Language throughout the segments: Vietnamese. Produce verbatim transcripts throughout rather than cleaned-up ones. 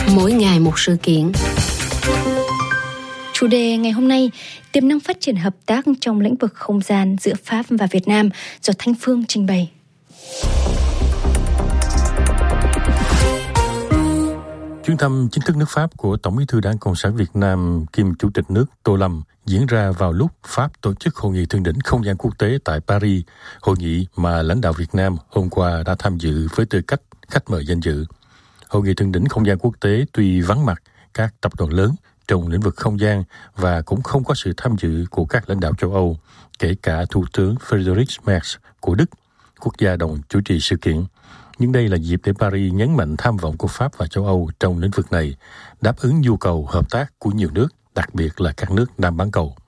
Mỗi ngày một sự kiện. Chủ đề ngày hôm nay, tiềm năng phát triển hợp tác trong lĩnh vực không gian giữa Pháp và Việt Nam do Thanh Phương trình bày. Chuyến thăm chính thức nước Pháp của Tổng Bí thư Đảng Cộng sản Việt Nam kiêm Chủ tịch nước Tô Lâm diễn ra vào lúc Pháp tổ chức Hội nghị thượng đỉnh không gian quốc tế tại Paris, hội nghị mà lãnh đạo Việt Nam hôm qua đã tham dự với tư cách khách mời danh dự. Hội nghị thượng đỉnh không gian quốc tế tuy vắng mặt các tập đoàn lớn trong lĩnh vực không gian và cũng không có sự tham dự của các lãnh đạo châu Âu, kể cả Thủ tướng Friedrich Merz của Đức, quốc gia đồng chủ trì sự kiện. Nhưng đây là dịp để Paris nhấn mạnh tham vọng của Pháp và châu Âu trong lĩnh vực này, đáp ứng nhu cầu hợp tác của nhiều nước, đặc biệt là các nước Nam bán cầu.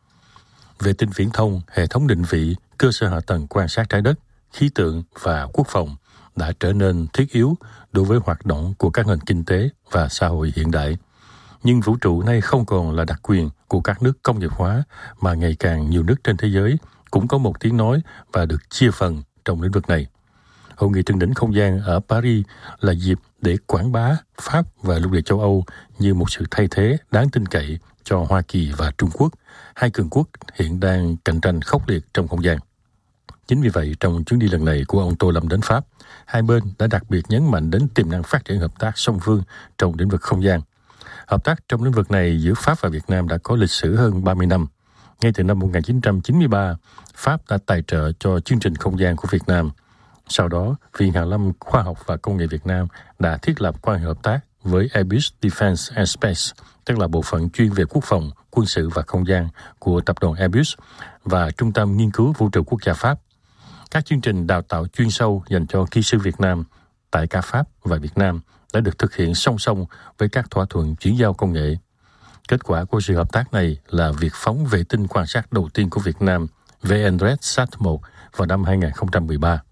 Vệ tinh viễn thông, hệ thống định vị, cơ sở hạ tầng quan sát trái đất, khí tượng và quốc phòng đã trở nên thiết yếu đối với hoạt động của các nền kinh tế và xã hội hiện đại. Nhưng vũ trụ nay không còn là đặc quyền của các nước công nghiệp hóa, mà ngày càng nhiều nước trên thế giới cũng có một tiếng nói và được chia phần trong lĩnh vực này. Hội nghị thượng đỉnh không gian ở Paris là dịp để quảng bá Pháp và lục địa châu Âu như một sự thay thế đáng tin cậy cho Hoa Kỳ và Trung Quốc, hai cường quốc hiện đang cạnh tranh khốc liệt trong không gian. Chính vì vậy, trong chuyến đi lần này của ông Tô Lâm đến Pháp, hai bên đã đặc biệt nhấn mạnh đến tiềm năng phát triển hợp tác song phương trong lĩnh vực không gian. Hợp tác trong lĩnh vực này giữa Pháp và Việt Nam đã có lịch sử hơn ba mươi năm. Ngay từ năm một nghìn chín trăm chín mươi ba, Pháp đã tài trợ cho chương trình không gian của Việt Nam. Sau đó, Viện Hàn lâm Khoa học và Công nghệ Việt Nam đã thiết lập quan hệ hợp tác với Airbus Defence and Space, tức là bộ phận chuyên về quốc phòng, quân sự và không gian của tập đoàn Airbus và Trung tâm Nghiên cứu Vũ trụ Quốc gia Pháp. Các chương trình đào tạo chuyên sâu dành cho kỹ sư Việt Nam tại cả Pháp và Việt Nam đã được thực hiện song song với các thỏa thuận chuyển giao công nghệ. Kết quả của sự hợp tác này là việc phóng vệ tinh quan sát đầu tiên của Việt Nam VNRED-sat một vào năm hai nghìn không trăm mười ba.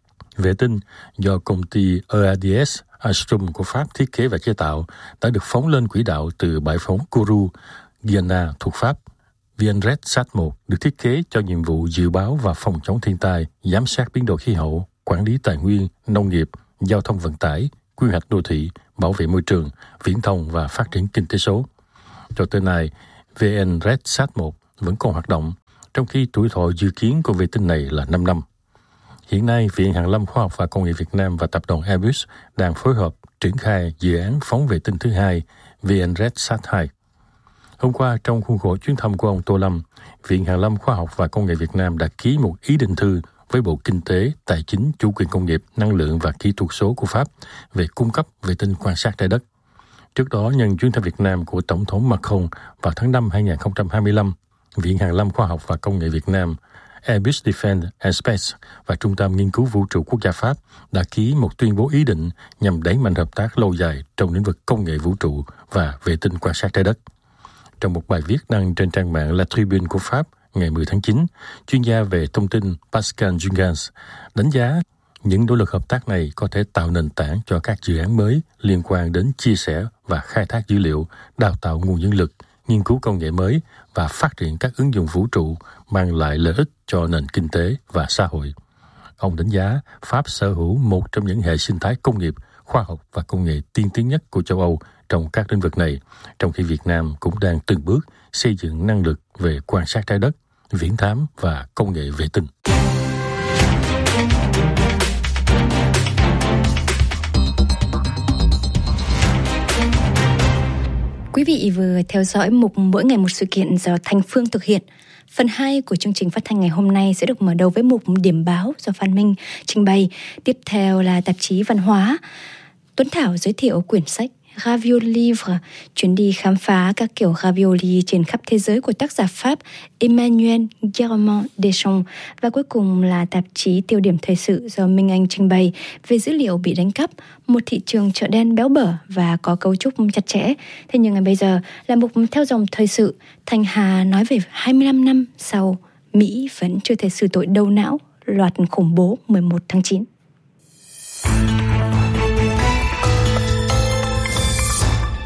Vệ tinh do công ty e a đê ét Astrum của Pháp thiết kế và chế tạo đã được phóng lên quỹ đạo từ bãi phóng Kourou, Guyana thuộc Pháp. VNRED-sat một được thiết kế cho nhiệm vụ dự báo và phòng chống thiên tai, giám sát biến đổi khí hậu, quản lý tài nguyên, nông nghiệp, giao thông vận tải, quy hoạch đô thị, bảo vệ môi trường, viễn thông và phát triển kinh tế số. Cho tới nay, VNRED-sat một vẫn còn hoạt động, trong khi tuổi thọ dự kiến của vệ tinh này là năm năm. Hiện nay, Viện Hàn lâm Khoa học và Công nghệ Việt Nam và tập đoàn Airbus đang phối hợp triển khai dự án phóng vệ tinh thứ hai VNRED-sat hai. Hôm qua, trong khuôn khổ chuyến thăm của ông Tô Lâm, Viện Hàn lâm Khoa học và Công nghệ Việt Nam đã ký một ý định thư với Bộ Kinh tế, Tài chính, Chủ quyền công nghiệp, Năng lượng và Kỹ thuật số của Pháp về cung cấp vệ tinh quan sát trái đất. Trước đó, nhân chuyến thăm Việt Nam của Tổng thống Macron vào tháng năm hai nghìn không trăm hai mươi lăm, Viện Hàn lâm Khoa học và Công nghệ Việt Nam, Airbus Defence and Space và Trung tâm Nghiên cứu Vũ trụ Quốc gia Pháp đã ký một tuyên bố ý định nhằm đẩy mạnh hợp tác lâu dài trong lĩnh vực công nghệ vũ trụ và vệ tinh quan sát trái đất. Trong một bài viết đăng trên trang mạng La Tribune của Pháp ngày mười tháng chín, chuyên gia về thông tin Pascal Jungans đánh giá những nỗ lực hợp tác này có thể tạo nền tảng cho các dự án mới liên quan đến chia sẻ và khai thác dữ liệu, đào tạo nguồn nhân lực, nghiên cứu công nghệ mới và phát triển các ứng dụng vũ trụ mang lại lợi ích cho nền kinh tế và xã hội. Ông đánh giá Pháp sở hữu một trong những hệ sinh thái công nghiệp, khoa học và công nghệ tiên tiến nhất của châu Âu trong các lĩnh vực này, trong khi Việt Nam cũng đang từng bước xây dựng năng lực về quan sát trái đất, viễn thám và công nghệ vệ tinh. Quý vị vừa theo dõi mục Mỗi ngày một sự kiện do Thanh Phương thực hiện. Phần hai của chương trình phát thanh ngày hôm nay sẽ được mở đầu với mục Điểm báo do Phan Minh trình bày. Tiếp theo là tạp chí Văn hóa. Tuấn Thảo giới thiệu quyển sách Ravioli Livre, chuyến đi khám phá các kiểu ravioli trên khắp thế giới của tác giả Pháp Emmanuel Guillermo Deschamps. Và cuối cùng là tạp chí Tiêu điểm thời sự do Minh Anh trình bày về dữ liệu bị đánh cắp, một thị trường chợ đen béo bở và có cấu trúc chặt chẽ. Thế nhưng ngày bây giờ là mục theo dòng thời sự. Thanh Hà nói về hai mươi lăm năm sau, Mỹ vẫn chưa thể xử tội đầu não loạt khủng bố mười một tháng chín.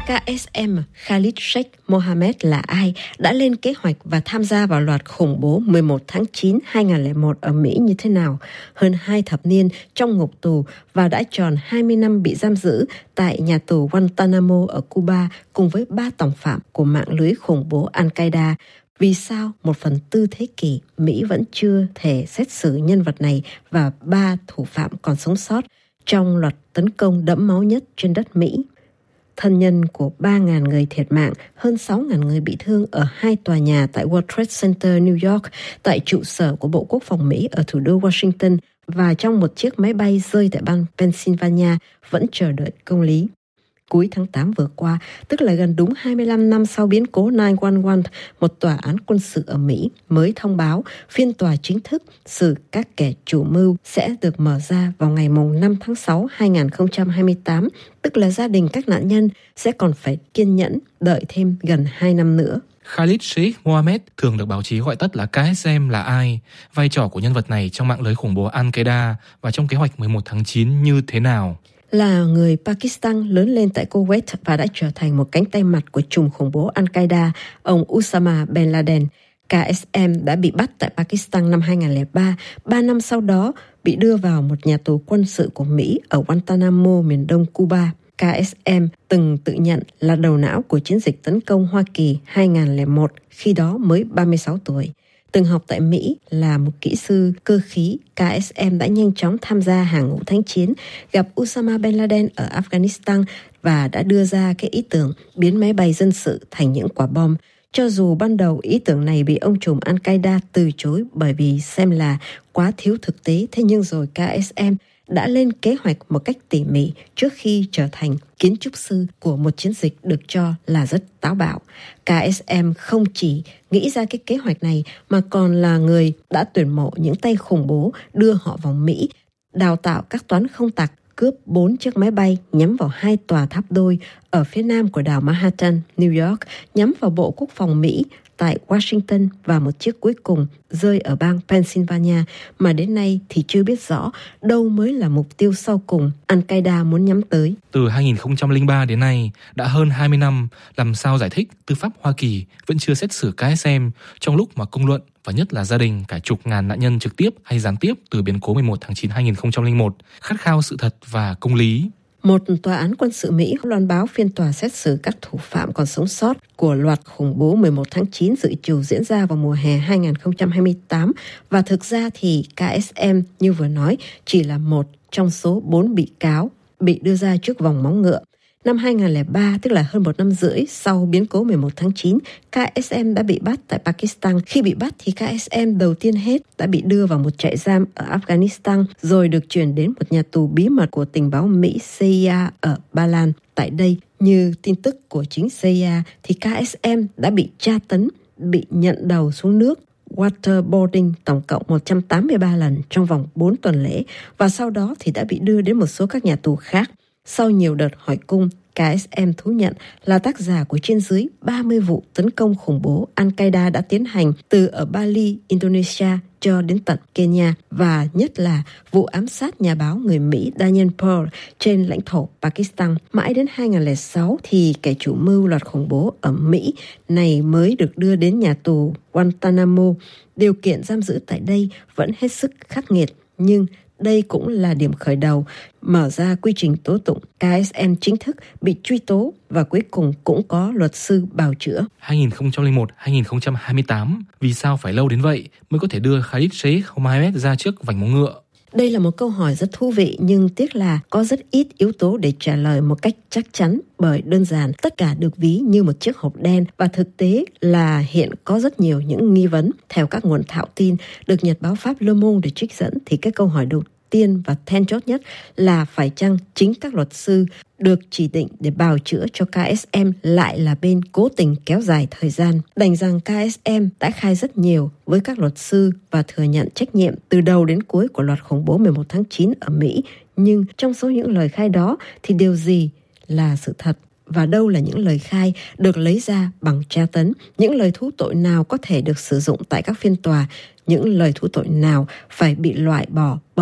ca ét em Khalid Sheikh Mohammed là ai, đã lên kế hoạch và tham gia vào loạt khủng bố mười một tháng chín hai nghìn không trăm lẻ một ở Mỹ như thế nào, hơn hai thập niên trong ngục tù và đã tròn hai mươi năm bị giam giữ tại nhà tù Guantanamo ở Cuba cùng với ba tòng phạm của mạng lưới khủng bố Al-Qaeda. Vì sao một phần tư thế kỷ Mỹ vẫn chưa thể xét xử nhân vật này và ba thủ phạm còn sống sót trong loạt tấn công đẫm máu nhất trên đất Mỹ? Thân nhân của ba nghìn người thiệt mạng, hơn sáu nghìn người bị thương ở hai tòa nhà tại World Trade Center, New York, tại trụ sở của Bộ Quốc phòng Mỹ ở thủ đô Washington và trong một chiếc máy bay rơi tại bang Pennsylvania vẫn chờ đợi công lý. Cuối tháng tám vừa qua, tức là gần đúng hai mươi lăm năm sau biến cố chín một một, một tòa án quân sự ở Mỹ mới thông báo phiên tòa chính thức xử các kẻ chủ mưu sẽ được mở ra vào ngày năm tháng sáu hai nghìn không trăm hai mươi tám, tức là gia đình các nạn nhân sẽ còn phải kiên nhẫn đợi thêm gần hai năm nữa. Khalid Sheikh Mohammed, thường được báo chí gọi tắt là ca ét em, là ai? Vai trò của nhân vật này trong mạng lưới khủng bố Al-Qaeda và trong kế hoạch mười một tháng chín như thế nào? Là người Pakistan lớn lên tại Kuwait và đã trở thành một cánh tay mặt của chùm khủng bố Al-Qaeda, ông Osama bin Laden. ca ét em đã bị bắt tại Pakistan năm hai nghìn không trăm lẻ ba, ba năm sau đó bị đưa vào một nhà tù quân sự của Mỹ ở Guantanamo, miền đông Cuba. ca ét em từng tự nhận là đầu não của chiến dịch tấn công Hoa Kỳ hai nghìn không trăm lẻ một, khi đó mới ba mươi sáu tuổi. Từng học tại Mỹ, là một kỹ sư cơ khí, ca ét em đã nhanh chóng tham gia hàng ngũ thánh chiến, gặp Osama bin Laden ở Afghanistan và đã đưa ra cái ý tưởng biến máy bay dân sự thành những quả bom. Cho dù ban đầu ý tưởng này bị ông trùm Al-Qaeda từ chối bởi vì xem là quá thiếu thực tế, thế nhưng rồi ca ét em đã lên kế hoạch một cách tỉ mỉ trước khi trở thành kiến trúc sư của một chiến dịch được cho là rất táo bạo. ca ét em không chỉ nghĩ ra cái kế hoạch này mà còn là người đã tuyển mộ những tay khủng bố đưa họ vào Mỹ, đào tạo các toán không tặc, cướp bốn chiếc máy bay nhắm vào hai tòa tháp đôi ở phía nam của đảo Manhattan, New York, nhắm vào Bộ Quốc phòng Mỹ tại Washington và một chiếc cuối cùng rơi ở bang Pennsylvania mà đến nay thì chưa biết rõ đâu mới là mục tiêu sau cùng Al-Qaeda muốn nhắm tới. Từ hai nghìn không trăm lẻ ba đến nay, đã hơn hai mươi năm, làm sao giải thích tư pháp Hoa Kỳ vẫn chưa xét xử ca ét em trong lúc mà công luận và nhất là gia đình cả chục ngàn nạn nhân trực tiếp hay gián tiếp từ biến cố mười một tháng chín hai nghìn không trăm lẻ một khát khao sự thật và công lý. Một tòa án quân sự Mỹ loan báo phiên tòa xét xử các thủ phạm còn sống sót của loạt khủng bố mười một tháng chín dự trù diễn ra vào mùa hè hai nghìn không trăm hai mươi tám, và thực ra thì ca ét em như vừa nói chỉ là một trong số bốn bị cáo bị đưa ra trước vòng móng ngựa. Năm hai nghìn không trăm lẻ ba, tức là hơn một năm rưỡi sau biến cố mười một tháng chín, ca ét em đã bị bắt tại Pakistan. Khi bị bắt thì ca ét em đầu tiên hết đã bị đưa vào một trại giam ở Afghanistan, rồi được chuyển đến một nhà tù bí mật của tình báo Mỹ C I A ở Ba Lan. Tại đây, như tin tức của chính C I A, thì ca ét em đã bị tra tấn, bị nhận đầu xuống nước, waterboarding tổng cộng một trăm tám mươi ba lần trong vòng bốn tuần lễ, và sau đó thì đã bị đưa đến một số các nhà tù khác. Sau nhiều đợt hỏi cung, ca ét em thú nhận là tác giả của trên dưới ba mươi vụ tấn công khủng bố Al-Qaeda đã tiến hành từ ở Bali, Indonesia cho đến tận Kenya, và nhất là vụ ám sát nhà báo người Mỹ Daniel Pearl trên lãnh thổ Pakistan. Mãi đến hai nghìn không trăm lẻ sáu thì kẻ chủ mưu loạt khủng bố ở Mỹ này mới được đưa đến nhà tù Guantanamo. Điều kiện giam giữ tại đây vẫn hết sức khắc nghiệt, nhưng đây cũng là điểm khởi đầu mở ra quy trình tố tụng. ca ét em chính thức bị truy tố và cuối cùng cũng có luật sư bào chữa. hai nghìn không trăm lẻ một đến hai nghìn không trăm hai mươi tám, vì sao phải lâu đến vậy mới có thể đưa Khalid Sheikh Mohammed ra trước vành móng ngựa? Đây là một câu hỏi rất thú vị, nhưng tiếc là có rất ít yếu tố để trả lời một cách chắc chắn, bởi đơn giản tất cả được ví như một chiếc hộp đen và thực tế là hiện có rất nhiều những nghi vấn. Theo các nguồn thạo tin được nhật báo Pháp Le Monde để trích dẫn thì cái câu hỏi đầu tiên và then chốt nhất là phải chăng chính các luật sư được chỉ định để bào chữa cho ca ét em lại là bên cố tình kéo dài thời gian. Đành rằng ca ét em đã khai rất nhiều với các luật sư và thừa nhận trách nhiệm từ đầu đến cuối của loạt khủng bố mười một tháng chín ở Mỹ. Nhưng trong số những lời khai đó thì điều gì là sự thật? Và đâu là những lời khai được lấy ra bằng tra tấn? Những lời thú tội nào có thể được sử dụng tại các phiên tòa? Những lời thú tội nào phải bị loại bỏ bởi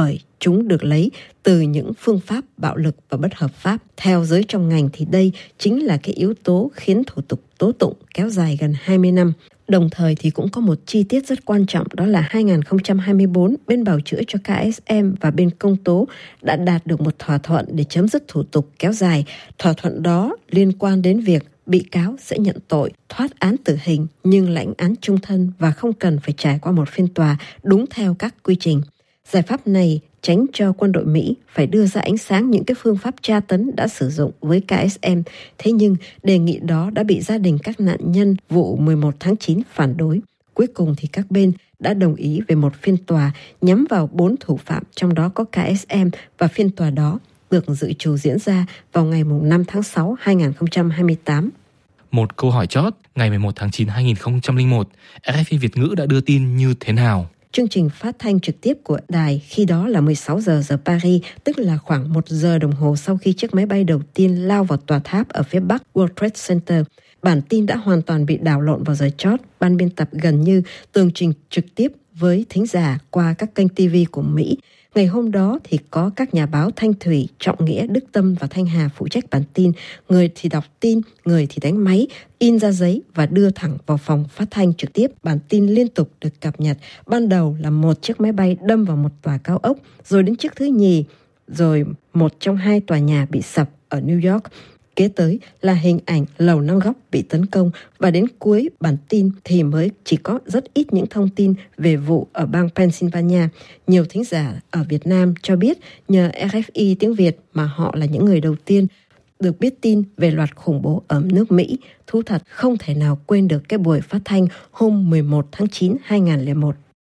chúng được lấy từ những phương pháp bạo lực và bất hợp pháp. Theo giới trong ngành thì đây chính là cái yếu tố khiến thủ tục tố tụng kéo dài gần hai mươi năm. Đồng thời thì cũng có một chi tiết rất quan trọng, đó là hai không hai tư, bên bào chữa cho ca ét em và bên công tố đã đạt được một thỏa thuận để chấm dứt thủ tục kéo dài. Thỏa thuận đó liên quan đến việc bị cáo sẽ nhận tội, thoát án tử hình nhưng lãnh án chung thân và không cần phải trải qua một phiên tòa đúng theo các quy trình. Giải pháp này tránh cho quân đội Mỹ phải đưa ra ánh sáng những cái phương pháp tra tấn đã sử dụng với ca ét em. Thế nhưng đề nghị đó đã bị gia đình các nạn nhân vụ mười một tháng chín phản đối. Cuối cùng thì các bên đã đồng ý về một phiên tòa nhắm vào bốn thủ phạm, trong đó có ca ét em, và phiên tòa đó được dự trù diễn ra vào ngày năm tháng sáu năm hai không hai tám. Một câu hỏi chót, ngày mười một tháng chín năm hai không không một, rờ ép i Việt ngữ đã đưa tin như thế nào? Chương trình phát thanh trực tiếp của đài khi đó là mười sáu giờ giờ Paris, tức là khoảng một giờ đồng hồ sau khi chiếc máy bay đầu tiên lao vào tòa tháp ở phía bắc World Trade Center. Bản tin đã hoàn toàn bị đảo lộn vào giờ chót. Ban biên tập gần như tường trình trực tiếp với thính giả qua các kênh ti vi của Mỹ. Ngày hôm đó thì có các nhà báo Thanh Thủy, Trọng Nghĩa, Đức Tâm và Thanh Hà phụ trách bản tin. Người thì đọc tin, người thì đánh máy, in ra giấy và đưa thẳng vào phòng phát thanh trực tiếp. Bản tin liên tục được cập nhật. Ban đầu là một chiếc máy bay đâm vào một tòa cao ốc, rồi đến chiếc thứ nhì, rồi một trong hai tòa nhà bị sập ở New York. Kế tới là hình ảnh Lầu Năm Góc bị tấn công, và đến cuối bản tin thì mới chỉ có rất ít những thông tin về vụ ở bang Pennsylvania. Nhiều thính giả ở Việt Nam cho biết nhờ rờ ép i tiếng Việt mà họ là những người đầu tiên được biết tin về loạt khủng bố ở nước Mỹ. Thú thật không thể nào quên được cái buổi phát thanh hôm mười một tháng chín năm hai không không một.